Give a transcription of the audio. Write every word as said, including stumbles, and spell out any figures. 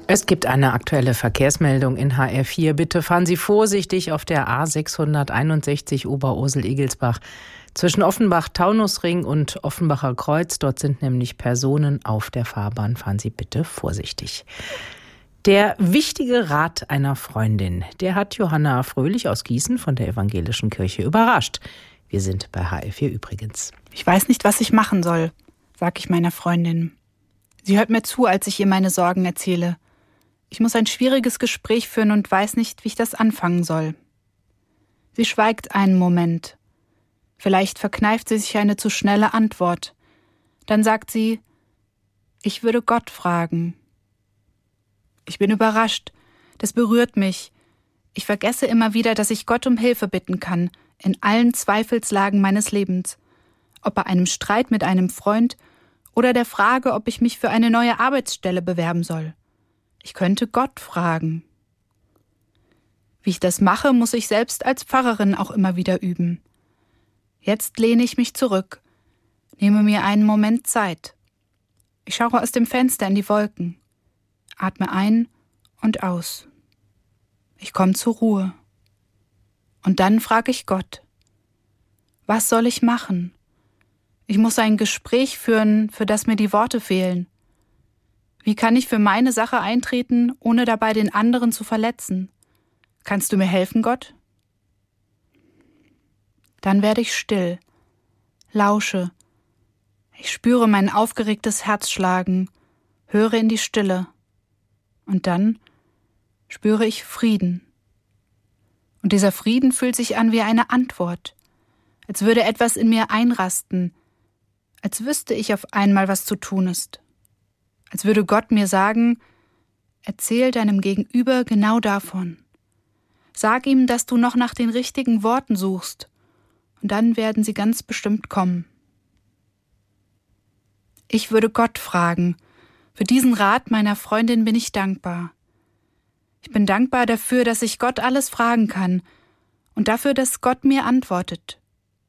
Es gibt eine aktuelle Verkehrsmeldung in H R vier. Bitte fahren Sie vorsichtig auf der A sechshunderteinundsechzig Oberursel-Igelsbach zwischen Offenbach-Taunusring und Offenbacher Kreuz. Dort sind nämlich Personen auf der Fahrbahn. Fahren Sie bitte vorsichtig. Der wichtige Rat einer Freundin, der hat Johanna Fröhlich aus Gießen von der Evangelischen Kirche überrascht. Wir sind bei H R vier übrigens. Ich weiß nicht, was ich machen soll, sag ich meiner Freundin. Sie hört mir zu, als ich ihr meine Sorgen erzähle. Ich muss ein schwieriges Gespräch führen und weiß nicht, wie ich das anfangen soll. Sie schweigt einen Moment. Vielleicht verkneift sie sich eine zu schnelle Antwort. Dann sagt sie, ich würde Gott fragen. Ich bin überrascht. Das berührt mich. Ich vergesse immer wieder, dass ich Gott um Hilfe bitten kann, in allen Zweifelslagen meines Lebens. Ob bei einem Streit mit einem Freund oder der Frage, ob ich mich für eine neue Arbeitsstelle bewerben soll. Ich könnte Gott fragen. Wie ich das mache, muss ich selbst als Pfarrerin auch immer wieder üben. Jetzt lehne ich mich zurück, nehme mir einen Moment Zeit. Ich schaue aus dem Fenster in die Wolken, atme ein und aus. Ich komme zur Ruhe. Und dann frage ich Gott, was soll ich machen? Ich muss ein Gespräch führen, für das mir die Worte fehlen. Wie kann ich für meine Sache eintreten, ohne dabei den anderen zu verletzen? Kannst du mir helfen, Gott? Dann werde ich still, lausche. Ich spüre mein aufgeregtes Herz schlagen, höre in die Stille. Und dann spüre ich Frieden. Und dieser Frieden fühlt sich an wie eine Antwort, als würde etwas in mir einrasten, als wüsste ich auf einmal, was zu tun ist. Als würde Gott mir sagen, erzähl deinem Gegenüber genau davon. Sag ihm, dass du noch nach den richtigen Worten suchst, und dann werden sie ganz bestimmt kommen. Ich würde Gott fragen. Für diesen Rat meiner Freundin bin ich dankbar. Ich bin dankbar dafür, dass ich Gott alles fragen kann und dafür, dass Gott mir antwortet.